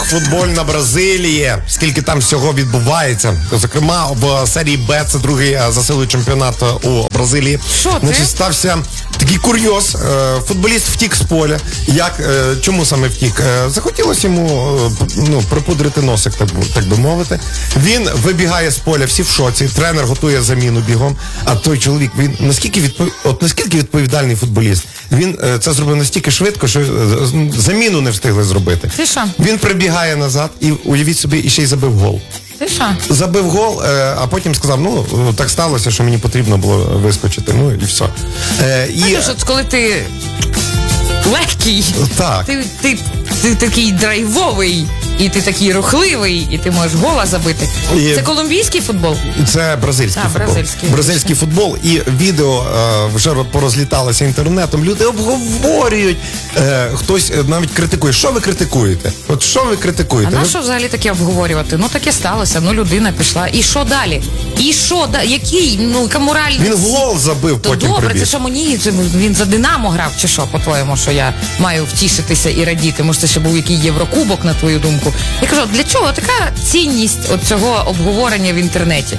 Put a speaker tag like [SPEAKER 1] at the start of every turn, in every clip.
[SPEAKER 1] футбольна Бразилія, скільки там всього відбувається. Зокрема, в серії Б, це другий за силою чемпіонату у Бразилії.
[SPEAKER 2] Що ти?
[SPEAKER 1] Значить, стався такий курйоз. Футболіст втік з поля. Чому саме втік? Захотілося йому припудрити носик, так би мовити. Він вибігає з поля, всі в шоці. Тренер готує заміну бігом. А той чоловік, він наскільки відповідальний футболіст. Він це зробив настільки швидко, що заміну не встигли зробити.
[SPEAKER 2] Ти що?
[SPEAKER 1] Він прибігає назад і, уявіть собі, і ще й забив гол.
[SPEAKER 2] Ти що?
[SPEAKER 1] Забив гол, а потім сказав, так сталося, що мені потрібно було вискочити, і все.
[SPEAKER 2] Коли ти легкий,
[SPEAKER 1] так.
[SPEAKER 2] ти такий драйвовий, і ти такий рухливий, і ти можеш гола забити. Це колумбійський футбол?
[SPEAKER 1] Це бразильський футбол. Бразильський футбол. І відео вже порозліталося інтернетом. Люди обговорюють. Хтось навіть критикує. Що ви критикуєте? От що ви критикуєте?
[SPEAKER 2] А на що взагалі таке обговорювати? Таке сталося. Людина пішла. І що далі? І що далі? Який? Яка моральність?
[SPEAKER 1] Він гол забив,
[SPEAKER 2] то
[SPEAKER 1] потім
[SPEAKER 2] добре,
[SPEAKER 1] прибіг.
[SPEAKER 2] це що мені? Він за Динамо грав чи що, по-твоєму, що я маю втішитися і радіти? Може, це ще був який Єврокубок, на твою думку? Я кажу, для чого така цінність от цього обговорення в інтернеті?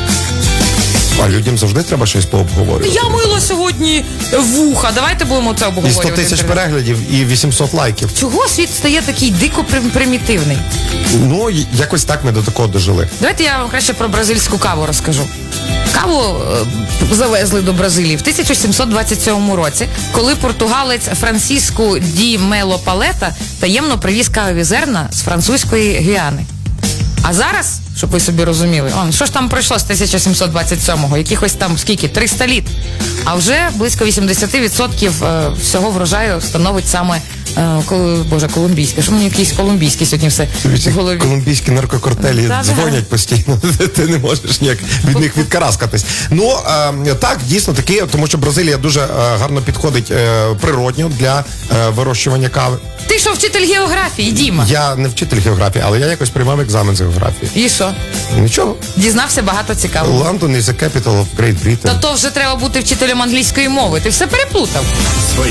[SPEAKER 1] А людям завжди треба щось пообговорювати.
[SPEAKER 2] Я мила сьогодні вуха. Давайте будемо це обговорювати.
[SPEAKER 1] І 100 тисяч переглядів, і 800 лайків.
[SPEAKER 2] Чого світ стає такий дико примітивний?
[SPEAKER 1] Якось так ми до такого дожили.
[SPEAKER 2] Давайте я вам краще про бразильську каву розкажу. Каву завезли до Бразилії в 1727 році, коли португалець Франсіску Ді Мело Палета таємно привіз кавові зерна з французької Гвіани. А зараз, щоб ви собі розуміли, що ж там пройшло з 1727-го? Якихось там, 300 літ. А вже близько 80% всього врожаю становить саме колумбійське. Що мені якийсь колумбійський сьогодні все в голові?
[SPEAKER 1] Колумбійські наркокартелі дзвонять постійно. Ти не можеш ніяк від них відкараскатись. Так, дійсно таке, тому що Бразилія дуже гарно підходить природньо для вирощування кави.
[SPEAKER 2] Ти що, вчитель географії, Діма?
[SPEAKER 1] Я не вчитель географії, але я якось приймав екзамен з географії.
[SPEAKER 2] І що?
[SPEAKER 1] Нічого.
[SPEAKER 2] Дізнався багато цікавого.
[SPEAKER 1] London is the capital of Great Britain.
[SPEAKER 2] То вже треба бути вчителем англійської мови. Ти все переплутав.